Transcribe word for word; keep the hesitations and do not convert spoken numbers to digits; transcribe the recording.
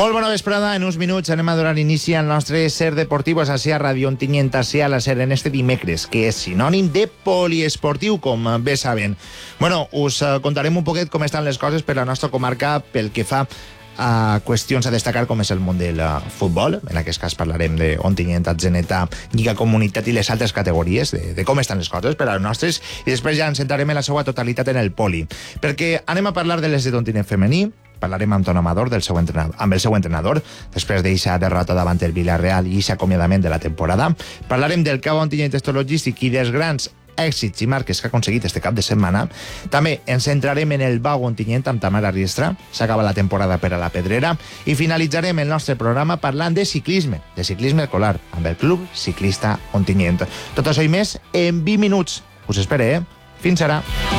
Molt bona vesprada, en uns minuts anem a donar inici al nostre Ser Deportiu a Ràdio Ontinyent, a la Ser en este dimecres, que és sinònim de poliesportiu, com bé saben. Bueno, us contarem un poquet com estan les coses per la nostra comarca pel que fa a qüestions a destacar com és el món del futbol. En aquest cas parlarem de Ontinyent, Atzeneta, Lliga Comunitat i les altres categories, de, de com estan les coses per a les nostres, i després ja ens centrarem en la seva totalitat en el poli, perquè anem a parlar de les de Ontinyent femení. Parlarem amb Ton Amador, del seu entrenador, amb el seu entrenador, després d'eixa derrota davant el Villarreal i eixa acomiadament de la temporada. Parlarem del Cava Ontinyent Logístic i dels grans èxits i marques que ha aconseguit este cap de setmana. També ens centrarem en el Bau Ontinyent amb Tamara Riestra. S'acaba la temporada per a la Pedrera. I finalitzarem el nostre programa parlant de ciclisme, de ciclisme escolar, amb el Club Ciclista Ontinyent. Tot això i més en vint minuts. Us espere, eh? Fins ara.